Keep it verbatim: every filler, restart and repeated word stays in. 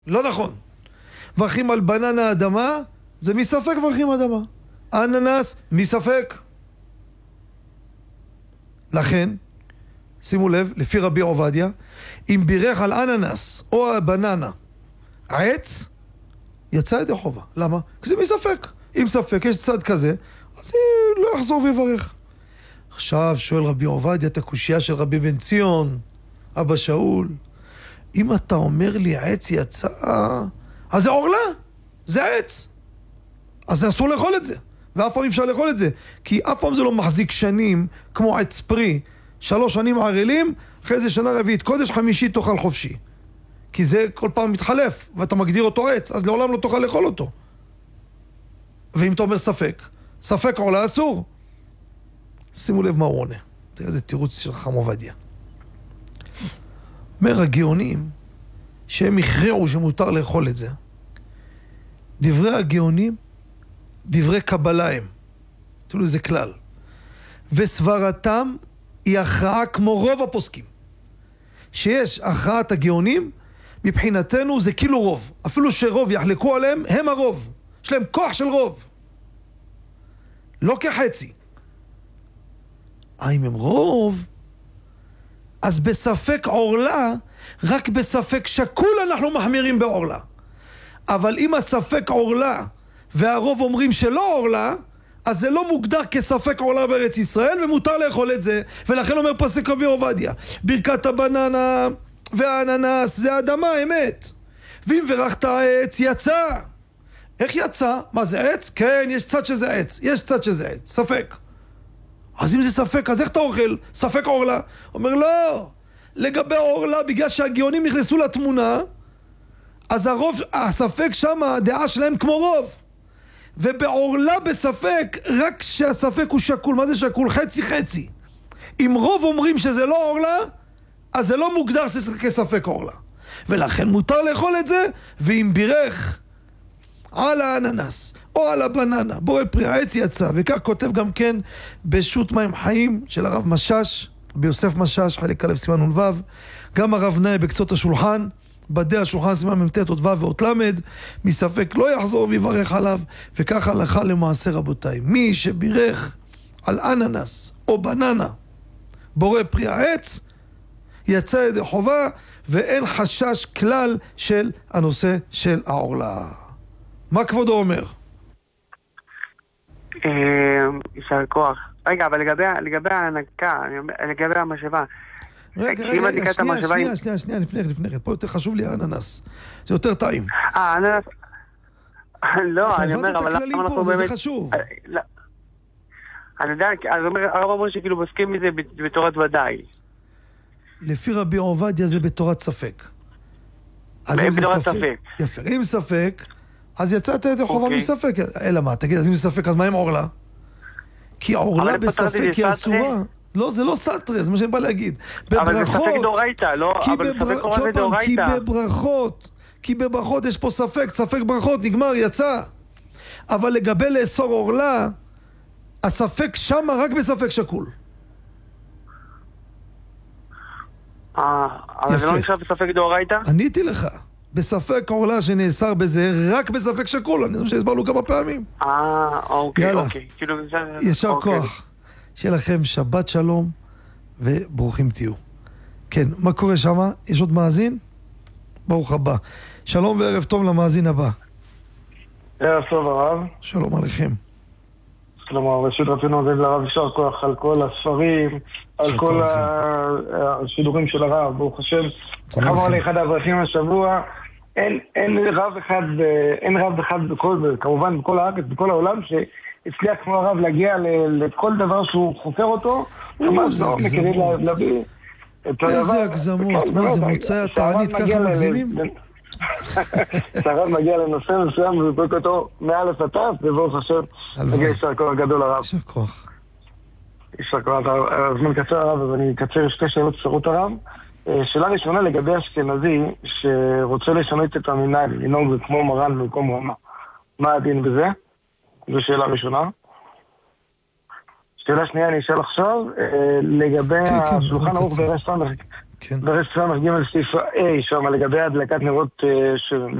לא נכון. מברכים על בננה אדמה, זה מספק מברכים אדמה. אננס, מספק. לכן, שימו לב, לפי רבי עובדיה, אם בירך על אננס או הבננה עץ, יצא ידי חובה. למה? כי זה מספק. אם ספק, יש צד כזה, אז היא לא יחזור ויברך. עכשיו שואל רבי עובדיה את הקושייה של רבי בן ציון, אבא שאול, אם אתה אומר לי העץ יצא, אז זה עורלה, זה העץ. אז זה אסור לאכול את זה, ואף פעם אפשר לאכול את זה, כי אף פעם זה לא מחזיק שנים כמו עץ פרי, שלוש שנים ערלים, אחרי זה שנה רביעית, קודש חמישי תאכל חופשי. כי זה כל פעם מתחלף, ואתה מגדיר אותו עץ, אז לעולם לא תוכל לאכול אותו. ואם אתה אומר ספק, ספק עורלה אסור. שימו לב מה הוא עונה. תראה איזה תירוץ של חכם עובדיה. אומר הגאונים שהם הכריעו שמותר לאכול את זה. דברי הגאונים, דברי קבלה הם. תראו איזה כלל. וסברתם היא הכרעה כמו רוב הפוסקים. שיש הכרעת הגאונים, מבחינתנו זה כאילו רוב. אפילו שרוב יחלקו עליהם, הם הרוב. יש להם כוח של רוב. לא כחצי. אם הם רוב, אז בספק עורלה, רק בספק שקול אנחנו מחמירים בעורלה. אבל אם הספק עורלה, והרוב אומרים שלא עורלה, אז זה לא מוגדר כספק עורלה בארץ ישראל, ומותר לאכול את זה. ולכן אומר פסק רבי עובדיה, ברכת הבננה והאננס זה אדמה, אמת. ואם ברכת העץ, יצא. איך יצא? מה זה עץ? כן, יש צד שזה עץ. יש צד שזה עץ. ספק. אז אם זה ספק, אז איך אתה אוכל? ספק עורלה. אומר לא. לגבי עורלה, בגלל שהגאונים נכנסו לתמונה, אז הרוב, הספק שם, הדעה שלהם כמו רוב. ובעורלה בספק, רק שהספק הוא שקול. מה זה שקול? חצי חצי. אם רוב אומרים שזה לא עורלה, אז זה לא מוגדר כספק עורלה. ולכן מותר לאכול את זה, ואם בירך על האננס או על הבננה, בורא פרי העץ יצא. וכך כותב גם כן בשו"ת מים חיים של הרב משש, ביוסף משש, חלק א' סימן נ"ו, גם הרב נאי בקצות השולחן, בדי השולחן סימן מ"ט אות ו' ואות למד, מספק לא יחזור ויברך עליו. וכך הלכה למעשה רבותיי, מי שבירך על אננס או בננה בורא פרי העץ, יצא ידי חובה, ואין חשש כלל של הנושא של העורלה. מה כבודו אומר? יישר כוח. רגע, אבל לגבי ההנקה, לגבי המשאבה, רגע, רגע, רגע, שנייה, שנייה, שנייה, שנייה, לפני, לפני, פה יותר חשוב לי האננס. זה יותר טעים. אה, האננס... לא, אני אומר, אבל למה אנחנו באמת... זה חשוב. אני יודע, הרב אומר שכאילו מסכים מזה בתורת ודאי. לפי רבי עובדיה זה בתורת ספק. בתורת ספק. יפה, אם ספק, אז יצאת ידי חובה מספק. אלא מה, תגיד, אז אם ספק, אז מה עם עורלה? כי עורלה בספק היא אסורה. לא, זה לא סטרה, זה מה שאני בא להגיד. אבל זה ספק דאורייתא, לא? אבל ספק עורלה זה דאורייתא. כי בברכות, כי בברכות יש פה ספק, ספק ברכות, נגמר, יצא. אבל לגבי לאסור עורלה, הספק שם רק בספק שקול. אה, אבל זה לא נשאר בספק דאורייתא? עניתי לך. בספק עורלה שנאסר בזה, רק בספק שקול. אני חושב שהסברנו כמה פעמים. אה, אוקיי, אוקיי. ישר כוח. שיהיה לכם שבת שלום וברוכים תהיו. כן, מה קורה שם? יש עוד מאזין? ברוך הבא. שלום וערב טוב למאזין הבא. ערב טוב הרב. שלום עליכם. שלום הרב, ראשית רצינו לתת לרב יישר כוח על כל הספרים, על כל השידורים של הרב, ברוך השם. איך אמר לי אחד האברכים השבוע, אין רב אחד, אין רב אחד בכל, כמובן בכל הארץ, בכל העולם, שהצליח כמו הרב להגיע לכל דבר שהוא חופר אותו, איזה הגזמות. איזה הגזמות, מה זה מוצאי התענית ככה מגזימים? שהרב מגיע לנושא מסוים ובודק אותו מעל הסטף, וברוך השם מגיע יישר כוח גדול הרב. יישר כוח. יישר כוח, הזמן קצר הרב, אז אני אקצר שתי שאלות קצרות הרב. שאלה ראשונה לגבי אשכנזי שרוצה לשנות את המנהג, לנהוג כמו מרן במקום רמה. מה הדין בזה? זו שאלה ראשונה. שאלה שנייה אני אשאל עכשיו לגבי השולחן ערוך ברש סמך. כן. ברסט סמך ג' סעיף A, שם לגבי הדלקת נרות אה, של